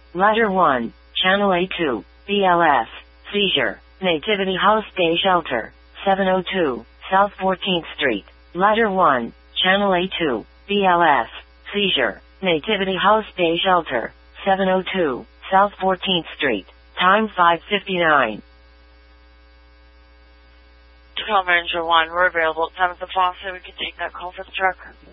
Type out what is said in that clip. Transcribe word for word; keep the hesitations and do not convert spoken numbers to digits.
Letter one, Channel A two, B L S, seizure, Nativity House Day Shelter, seven oh two, South fourteenth Street. Letter one, Channel A two, B L S, seizure, Nativity House Day Shelter, seven oh two, South fourteenth Street. Time five fifty-nine. Tacoma Ranger one, we're available at seventh and Foster. We can take that call for the truck.